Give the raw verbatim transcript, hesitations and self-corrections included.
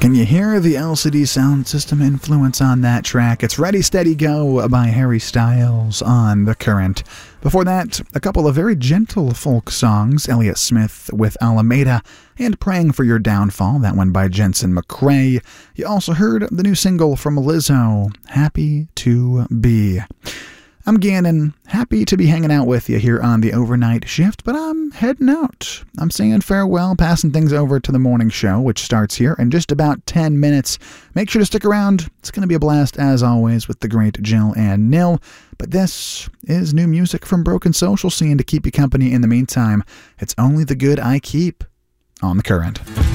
Can you hear the L C D sound system influence on that track? It's Ready, Steady, Go by Harry Styles on The Current. Before that, a couple of very gentle folk songs, Elliott Smith with Alameda and Praying for Your Downfall, that one by Jensen McCrae. You also heard the new single from Lizzo, Happy to Be. I'm Gannon, happy to be hanging out with you here on the overnight shift, but I'm heading out. I'm saying farewell, passing things over to the morning show, which starts here in just about ten minutes. Make sure to stick around. It's going to be a blast, as always, with the great Jill and Nil. But this is new music from Broken Social Scene to keep you company in the meantime. It's only the good I keep on The Current.